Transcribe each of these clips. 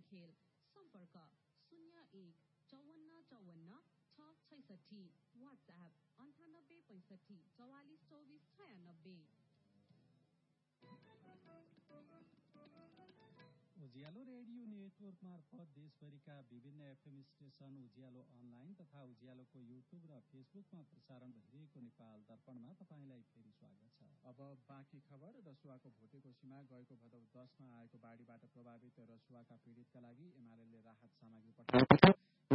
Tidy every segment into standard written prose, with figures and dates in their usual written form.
खेल। सम्पर्क 015454 666, व्हाट्सएप 9865 44 24 96। उज्यालो radio network मार्फत देशभरिका विभिन्न एफएम स्टेशन, उज्यालो अनलाइन तथा उज्यालोको युट्युब र फेसबुकमा प्रसारण भइरहेको नेपाल दर्पणमा तपाईँलाई फेरि स्वागत छ। अब बाँकी खबर। रसुवाको भोटेकोसीमा गएको भदौ 10मा आएको बाढीबाट प्रभावित रसुवाका पीडितका लागि एमाले राहत सामग्री पठाएको छ।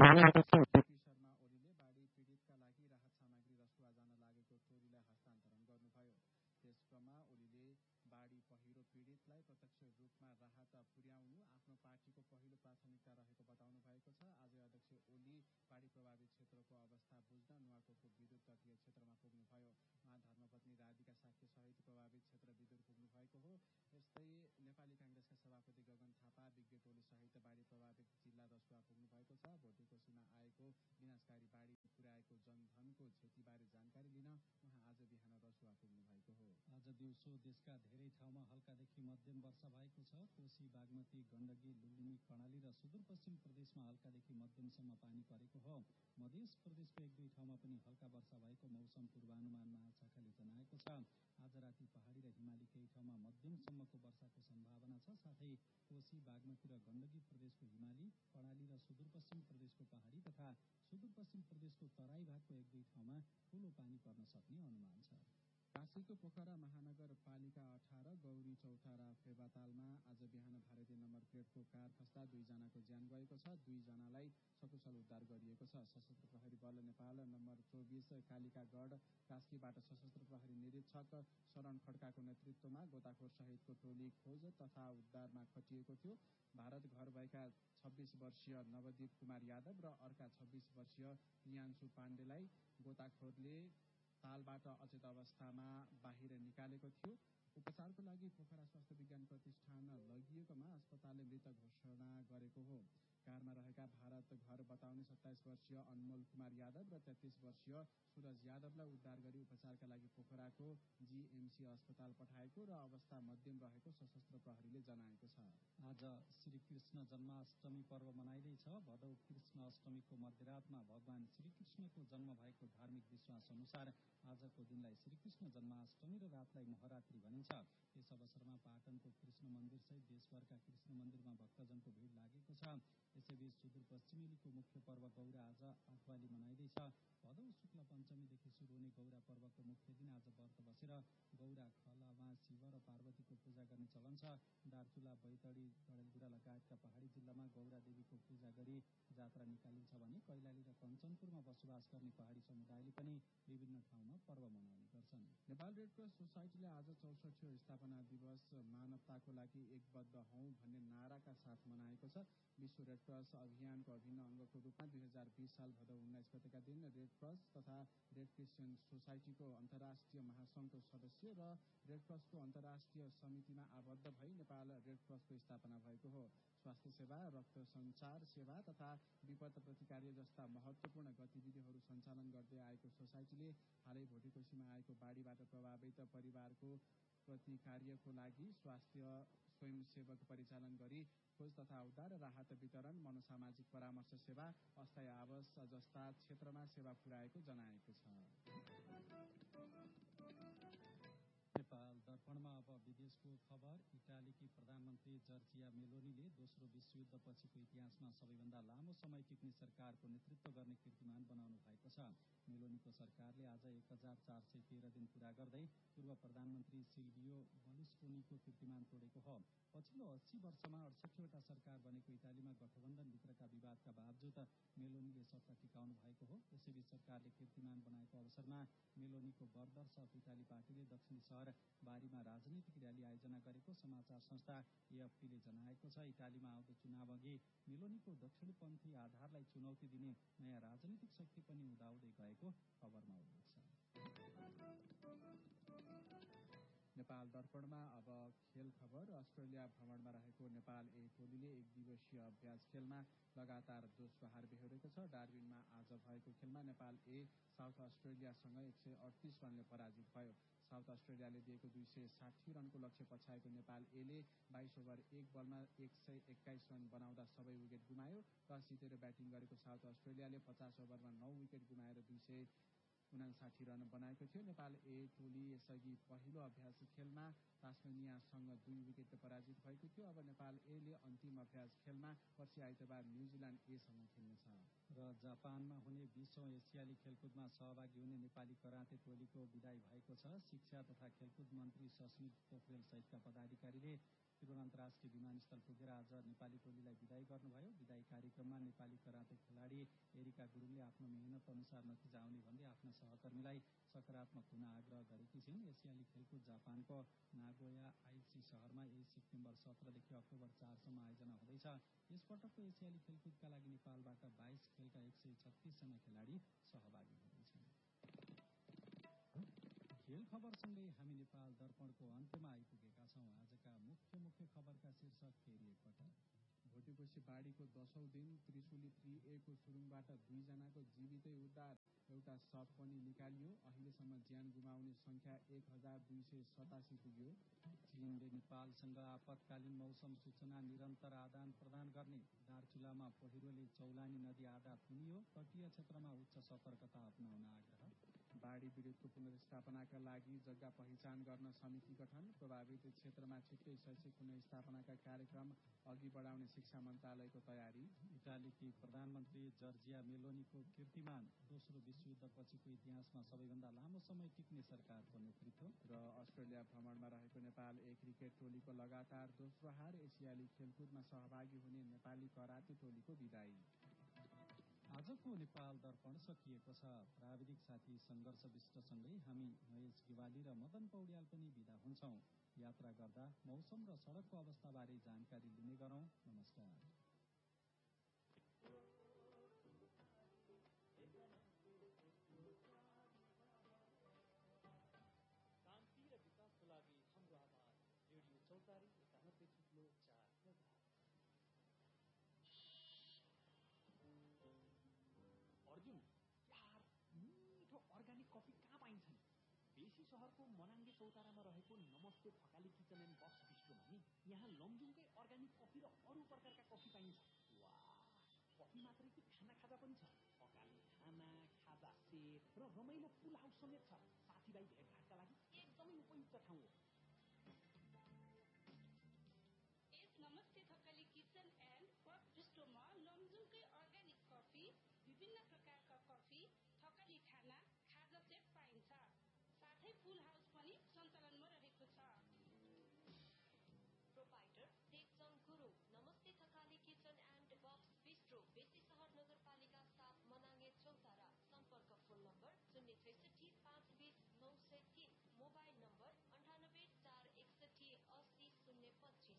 शर्मा ओलीले बाढी पीडितका लागि राहत सामग्री रसुवा जान लागेको टोलीलाई हस्तान्तरण गर्नुभयो। त्यसक्रममा ओलीले बाढी पहिरो पीडितलाई प्रत्यक्ष रूपमा राहत पुर्याउनु आफ्नो पार्टीको पहिलो प्राथमिकता रहेको बताउनु भएको छ। आज अध्यक्ष ओली बाढी प्रभावित क्षेत्रको अवस्था बुझ्न नुवाकोटको विद्युत तटीय क्षेत्रमा पुग्नुभयो। उहाँ धर्मपत्नी राधिका साक्य सहित प्रभावित क्षेत्र विदुर पुग्नु भएको हो। यस्तै नेपाली कांग्रेसका सभापति गगन थापा विज्ञ टोली सहित बाढी प्रभावित जिल्ला रसुवा पुग्नु भएको छ। भोटेकोसीमा आएको विनाशकारी बाढी पुर्याएको जनधनको क्षतिबारे जानकारी लिन उहाँ आज बिहान रसुवा पुग्नु भएको हो। आज दिउँसो देशका धेरै ठाउँमा हल्कादेखि मध्यम वर्षा भएको छ। कोशी, बागमती, गण्डकी, लुम्बिनी, कर्णाली र सुदूरपश्चिम प्रदेशमा हल्कादेखि मध्यमसम्म पानी परेको हो। मध्य प्रदेशको एक दुई ठाउँमा पनि हल्का वर्षा भएको मौसम पूर्वानुमान महाशाखाले जनाएको छ। आज राति पहाडी र हिमाली केही ठाउँमा मध्यमसम्मको वर्षाको सम्भावना छ। साथै कोशी, बागमती र गण्डकी प्रदेशको हिमाली, कर्णाली र सुदूरपश्चिम प्रदेशको पहाडी तथा सुदूरपश्चिम प्रदेशको तराई भागको एक दुई ठाउँमा ठूलो पानी पर्न सक्ने अनुमान छ। काशीको पोखरा महानगरपालिका 18 गौरी चौतारा फेबातालमा आज बिहान भारतीय नम्बर प्लेटको कार खस्दा 2 जनाको ज्यान गएको छ। 2 जनालाई सकुशल उद्धार गरिएको छ। सशस्त्र प्रहरी बल नेपाल नम्बर 24 कालिकागढ कास्कीबाट सशस्त्र प्रहरी निरीक्षक शरण खड्काको नेतृत्वमा गोताखोर सहितको टोली खोज तथा उद्धारमा खटिएको थियो। भारत घर भएका 26 वर्षीय नवदीप कुमार यादव र अर्का 26 वर्षीय प्रियान्शु पाण्डेलाई गोताखोरले तालबाट अचेत अवस्थामा बाहिर निकालेको थियो। उपचारको लागि पोखरा स्वास्थ्य विज्ञान प्रतिष्ठान लगिएकोमा अस्पतालले मृत घोषणा गरेको हो। कारमा रहेका भारत घर बताउने 27 वर्षीय अनमोल कुमार यादव र 33 वर्षीय सूरज यादवलाई उद्धार गरी उपचारका लागि पोखराको जीएमसी अस्पताल पठाएको र अवस्था मध्यम रहेको सशस्त्र प्रहरीले जनाएको छ। आज श्रीकृष्ण जन्माष्टमी पर्व मनाइँदैछ। भदौ कृष्ण अष्टमीको मध्यरातमा भगवान श्रीकृष्णको जन्म भएको धार्मिक विश्वास अनुसार आजको दिनलाई श्रीकृष्ण जन्माष्टमी र रातलाई महारात्रि भनिन्छ। यस अवसरमा पाटनको कृष्ण मन्दिरसहित देशभरका कृष्ण मन्दिरमा भक्तजनको भीड़ लागेको छ। यसैबीच सुदूरपश्चिमेलीको मुख्य पर्व गौरा आज आठवाली मनाइँदैछ। भदौ शुक्ल पञ्चमीदेखि शुरू हुने गौरा पर्वको मुख्य दिन आज व्रत बसेर गौरा खलामा शिव र पार्वतीको पूजा गर्ने चलन छ। दार्चुला, बैतडी, डडेलधुरा लगायतका पहाडी जिल्लामा गौरा देवीको पूजा गरी जात्रा निकालिन्छ भने कैलाली र कञ्चनपुरमा बसोबास गर्ने पहाडी समुदायले पनि विभिन्न ठाउँमा पर्व मनाउने गर्छन्। नेपाल रेडक्रस सोसाइटीले आज 64औं स्थापना दिवस मानवताको लागि एकबद्ध हौं भन्ने नाराका साथ मनाएको छ। विश्व रेडक्रस अभियानको अभिन्न अङ्गको रूपमा 2020 साल भदौ 19 गतेका दिन रेडक्रस तथा रेड क्रिस्चियन सोसाइटीको अन्तर्राष्ट्रिय महासंघको सदस्य र रेडक्रसको अन्तर्राष्ट्रिय समितिमा आबद्ध भई नेपाल रेडक्रसको स्थापना भएको हो। स्वास्थ्य सेवा, रक्त सञ्चार सेवा तथा विपद प्रतिकार जस्ता महत्वपूर्ण गतिविधिहरू सञ्चालन गर्दै आएको सोसाइटीले हालै भोटेकोसीमा आएको बाढीबाट प्रभावित परिवारको प्रतिकार्यको लागि स्वास्थ्य स्वयंसेवक परिचालन गरी खोज तथा उद्धार, राहत वितरण, मनोसामाजिक परामर्श सेवा, अस्थायी आवास जस्ता क्षेत्रमा सेवा पुर्याएको जनाएको छ। नेपाल दर्पणमा अब विदेशको खबर। इटालीकी प्रधानमन्त्री जर्जिया मेलोनीले दोस्रो विश्वयुद्ध पछिको इतिहासमा सबैभन्दा लामो समय टिक्ने सरकारको नेतृत्व गर्ने कीर्तिमान बनाउनु भएको छ। मेलोनीको सरकारले आज 1413 दिन पूरा गर्दै पूर्व प्रधानमन्त्री सिल्भियो बर्लुस्कोनीको कीर्तिमान तोडेको हो। पछिल्लो 80 वर्षमा 68वटा सरकार बनेको इटालीमा गठबन्धनभित्रका विवादका बावजुद मेलोनीले सत्ता टिकाउनु भएको हो। यसैबीच सरकारले कीर्तिमान बनाएको अवसरमा मेलोनीको ब्रदर्स अफ इटाली पार्टीले दक्षिणी सहर बारीमा राजनीतिक र्याली आयोजना गरेको समाचार संस्था एएफपीले जनाएको छ। इटालीमा आउँदो चुनाव अघि मेलोनीको दक्षिणपन्थी आधारलाई चुनौती दिने नयाँ राजनीतिक शक्ति पनि उदाउँदै गएको खबरमा उल्लेख छ। नेपाल दर्पणमा अब खेल खबर। अस्ट्रेलिया भ्रमणमा रहेको नेपाल ए टोलीले एक दिवसीय अभ्यास खेलमा लगातार दोस्रो हार बेहोरेको छ। डार्बिनमा आज भएको खेलमा नेपाल ए साउथ अस्ट्रेलियासँग 138 रनले पराजित भयो। साउथ अस्ट्रेलियाले दिएको 260 रनको लक्ष्य पछ्याएको नेपाल एले 22 ओभर 1 बलमा 121 रन बनाउँदा सबै टस जितेर ब्याटिङ गरेको साउथ अस्ट्रेलियाले 50 ओभरमा 9 विकेट गुमाएर 259 रन बनाएको थियो। नेपाल ए टोली यसअघि पहिलो अभ्यास खेलमा तास्मेनियासँग 2 विकेटले पराजित भएको थियो। अब नेपाल एले अन्तिम अभ्यास खेलमा पर्सि आइतबार न्युजिल्यान्ड एसँग खेल्नेछ। र जापानमा हुने 20औं एसियाली खेलकुदमा सहभागी हुने नेपाली कराते टोलीको विदाई भएको छ। शिक्षा तथा खेलकुद मन्त्री सस्मित पोखरेल सहितका पदाधिकारीले त्रिभुवन अन्तर्राष्ट्रिय विमानस्थल पुगेर आज नेपाली टोलीलाई विदाई गर्नुभयो। विदाई कार्यक्रममा नेपाली कराते खेलाडी एरिका गुरुङले आफ्नो मेहनत अनुसार नतिजा आउने भन्दै आफ्ना सहकर्मीलाई सकारात्मक हुन आग्रह गरेकी छिन्। एसियाली खेलकुद जापानको नागोया आइची शहरमा 1 सेप्टेम्बर 17 देखि अक्टोबर 4 सम्म आयोजना हुँदैछ। यसपटकको एसियाली खेलकुदका लागि नेपालबाट 22 खेलका 136 जना खेलाडी सहभागी हुनेछन्। खेल खबरसँगै हामी नेपाल दर्पणको अन्त्यमा आइपुगेका छौं। आजका मुख्य खबरका शीर्षक फेरि एकपटक। भोटेकोशी बाढीको 10औं दिन त्रिशुली 3A को सुरुङबाट 2 जनाको जीवितै उद्धार, एउटा शव पनि निकालियो। अहिलेसम्म ज्यान गुमाउने संख्या 1287 पुग्यो। चीनले नेपालसँग आपतकालीन मौसम सूचना निरन्तर आदान प्रदान गर्ने, दार्चुलामा पहिरोले चौलानी नदी आधा थुनियो। तटीय क्षेत्रमा उच्च सतर्कता अपनाउन आग्रह। बाढी पीडितको पुनर्स्थापनाका लागि जग्गा पहिचान गर्न समिति गठन, प्रभावित क्षेत्रमा छिट्टै शैक्षिक पुनर्स्थापनाका कार्यक्रम अघि बढाउने शिक्षा मन्त्रालयको तयारी। इटालीकी प्रधानमन्त्री जर्जिया मेलोनीको कीर्तिमान, दोस्रो विश्वयुद्धपछिको इतिहासमा सबैभन्दा लामो समय टिक्ने सरकारको नेतृत्व। र अस्ट्रेलिया भ्रमणमा रहेको नेपाल ए क्रिकेट टोलीको लगातार दोस्रो हार, एसियाली खेलकुदमा सहभागी हुने नेपाली कराते टोलीको विदाई। आजको नेपाल दर्पण सकिएको छ। प्राविधिक साथी सङ्घर्ष विष्टसँगै हामी महेश गिवाली र मदन पौड्याल पनि बिदा हुन्छौं। यात्रा गर्दा मौसम र सडकको अवस्थाबारे जानकारी लिने गरौं। नमस्कार। शान्ति र विकासको लागि हाम्रो आवाज, रेडियो चौतारी 91.4 अर्जुन, यार मिठो अर्ग्यानिक कफी कहाँ पाइन्छ नि? बेसी सहरको मनाङ्गे चौतारामा रहेको नमस्ते थकाली किचन एन्ड बक्स बिस्ट्रोमा नि यहाँ लमजुङकै अर्ग्यानिक कफी र अरू प्रकारका कफी पाइन्छ। वाह, कफी मात्रै कि खाना खाजा पनि छ। अकाली खाना, खाजा सेट र रमाइलो पुल हाउस समेत छ। साथीभाइ भेटघाटका लागि एकदमै उपयुक्त ठाउँ हो। यस नमस्ते Thakali kitchen and box बिस्ट्रोमा लमजुङकै organic coffee, विभिन्न प्रकारका कफी, थकाली खाना, खाजा सेट पाइन्छ। साथै फुल हाउस पनि सञ्चालनमा रहेको छ। प्रोपाइटर देवचङ गुरुङ, नमस्ते Thakali kitchen and box bistro, बेसी सहर नगरपालिका 7 मनाङे चौतारा। सम्पर्क फोन नम्बर 063 520 903, मोबाइल नम्बर 98 461 80 025।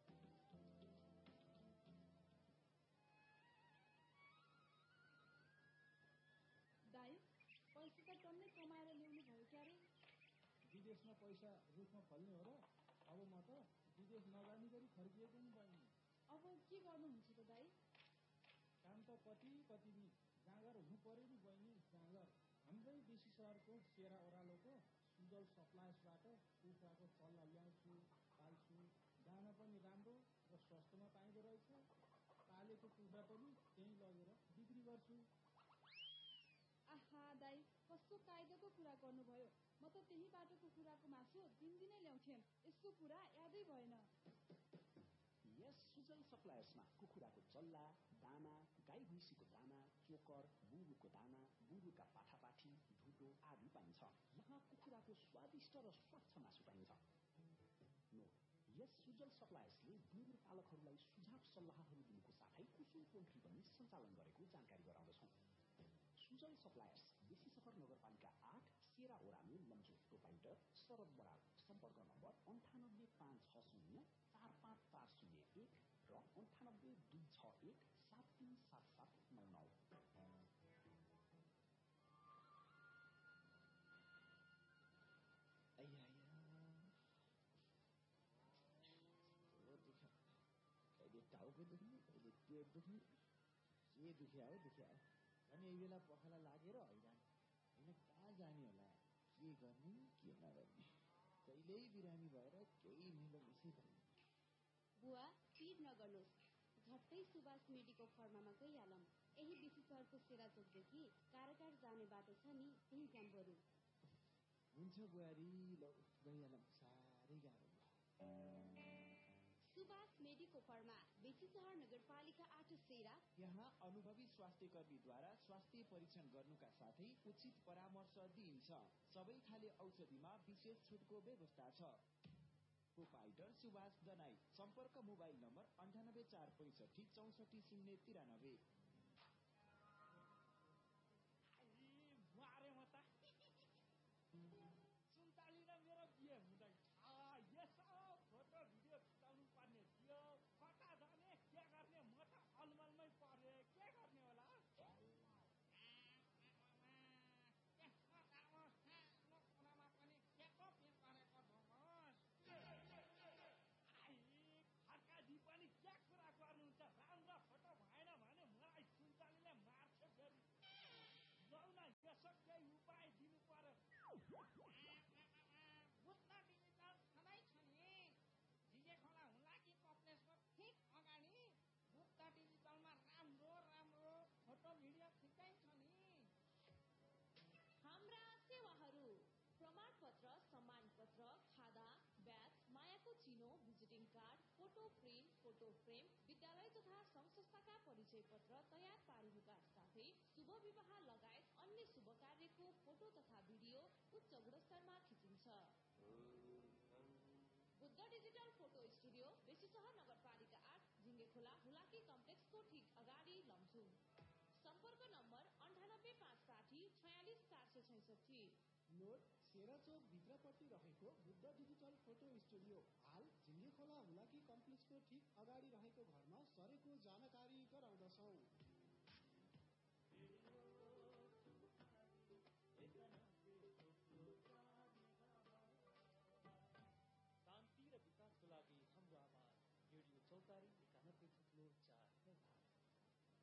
दाइ, पैसा त टन्नै कमाएर ल्याउनु भयो क्यारे? विदेशमा पैसा रुखमा फल्ने हो र? अब म त विदेश नजानी गरी फर्किएको नि बहिनी। अब के गर्नुहुन्छ त दाइ? काम त कति नि जाँगर हुनु पर्यो नि बहिनी, जाँगर। हाम्रै बेसी सहरको सेरा ओह्रालोको सुजल सप्लायर्सबाट कुखुराको चल्ला ल्याउँछु, पाल्छु। दाना पनि राम्रो र सस्तोमा पाइँदो रहेछ। पालेको कुखुरा पनि त्यहीँ लगेर बिक्री गर्छु। आहा दाइ, कस्तो कायदाको कुरा गर्नुभयो। म त त्यही बाटोको कुखुराको मासु दिनदिनै ल्याउँथेँ। यसको कुरा यादै भएन। यस सुजल सप्लायर्समा कुखुराको चल्ला, दाना, गाई भैँसीको दाना, चोकर, बुङ्गुरको दाना, बुङ्गुरका पाठापाठी, ढुटो आदि पाइन्छ। यहाँ कुखुराको स्वादिष्ट र स्वच्छ मासु पाइन्छ। यस सुजल सप्लायर्सले बुङ्गुर पालकहरूलाई सुझाव सल्लाहहरू दिनुको साथै कुसुम पोल्ट्री पनि सञ्चालन गरेको जानकारी गराउँदछौँ। सुजल सप्लायर्स, बेसी सहर नगरपालिका 8, सेरा ओरामी, लमजुङ। प्रोपाइटर शरद बराल। सम्पर्क नम्बर 98 560 45401 र 98 261 737799। कहिले टाउको दुख्ने, कहिले पेट दुख्ने, के दुख्या हो अनि यही बेला पखाला लागेर हैरान। होइन कहाँ जाने होला, के गर्ने के नगर्ने, कहिल्यै बिरामी भएर केही मिलो मिसै पर्ने। बुवा, पिर नगर्नुहोस्, झट्ट झट्टै सुभाष मेडिको फर्मामा गइहालौँ। यही बिसी सहरको सेराचोकदेखि काराकाट जाने बाटो छ नि, त्यही जाम बरु। हुन्छ बुहारी, ल गइहालौँ, साह्रै गाह्रो भयो। सुभाष मेडिको फर्मा, बेसी सहर नगरपालिका 8 सेरा। यहाँ अनुभवी स्वास्थ्य कर्मीद्वारा स्वास्थ्य परीक्षण गर्नुका साथै उचित परामर्श दिइन्छ। सबै खाले औषधिमा विशेष छुटको व्यवस्था छ। प्रोपाइटर सुभाष दनाई। सम्पर्क मोबाइल नम्बर 9845644093। सुन्ताली र मेरो बिहे हुँदैछ। यसो फोटो भिडियो खिचाउनु पर्ने थियो, कता जाने के गर्ने, म त अलमलमै परे, के गर्ने होला? त्यसमा सानो कुरामा पनि केको पिर गरेको धोमस। खड्काजी पनि के कुरा गर्नुहुन्छ? राम्रो फोटो भएन भने मलाई सुन्तालीले मार्छ फेरि। लौ न, यसो केही उपाय दिनु पर्यो। बुद्ध डिजिटल सधैँ छ नि, झिगे खोला हुलाकी कम्प्लेक्सको ठिक अगाडि बुद्ध डिजिटलमा राम्रो राम्रो फोटो भिडियो खिच्दैछ नि। हाम्रा सेवाहरू: प्रमाणपत्र, सम्मानपत्र, खादा, ब्याज, मायाको चिनो, visiting card, photo print, photo frame, विद्यालय तथा संस्थाका परिचय पत्र तयार पारिनुका साथै शुभ विवाह लगायत अन्य शुभ कार्यको फोटो तथा भिडियो उच्च गुणस्तरमा खिचिन्छ। बुद्ध डिजिटल फोटो स्टुडियो, बेसी सहर नगरपालिका 8, झिङ्गे खोला हुलाकी कम्प्लेक्सको ठिक अगाडि लमजुङ। सम्पर्क नम्बर 9856046466। नोट: सेराचोक भित्रपट्टि रहेको बुद्ध डिजिटल फोटो स्टुडियो हाल झिङ्गे खोला हुलाकी कम्प्लेक्सको ठिक अगाडि रहेको घरमा सरेको जानकारी गराउँदछौँ।